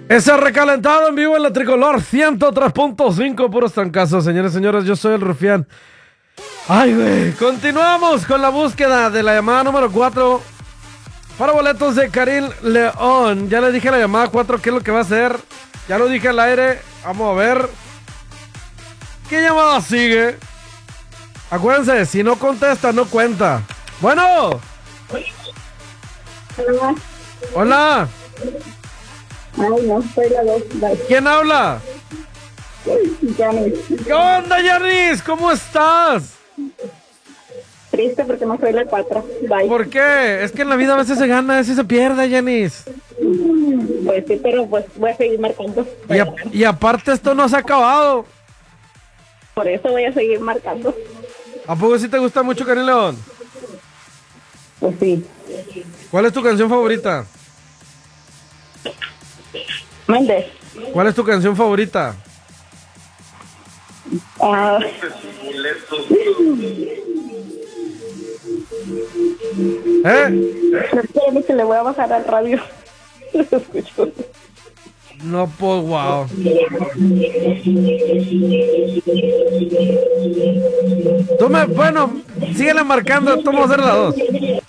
Ese recalentado en vivo en la Tricolor 103.5, puros trancazos, señores y señores. Yo soy el Rufián. Ay, güey. Continuamos con la búsqueda de la llamada número 4 para boletos de Karim León. Ya le dije a la llamada 4 qué es lo que va a hacer. Ya lo dije al aire. Vamos a ver qué llamada sigue. Acuérdense, si no contesta, no cuenta. Bueno. Hola. Hola. Ay, no, soy la dos. ¿Quién habla? Yanis. ¿Qué onda, Yanis? ¿Cómo estás? Triste porque no soy la 4. Bye. ¿Por qué? Es que en la vida a veces se gana, a veces se pierde, Yanis. Pues sí, pero pues voy a seguir marcando. Y aparte esto no se ha acabado. Por eso voy a seguir marcando. ¿A poco sí te gusta mucho Karim León? Pues sí. ¿Cuál es tu canción favorita? Méndez. ¿Cuál es tu canción favorita? Ah. Espérame que le voy a bajar al radio. Lo escucho. No, pues, wow. Bueno, síguele marcando, vamos a hacer las dos.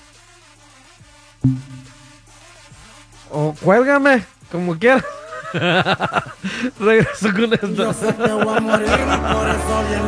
O cuélgame, como quieras. Regreso con esto. Yo sé que voy a morir, por eso bien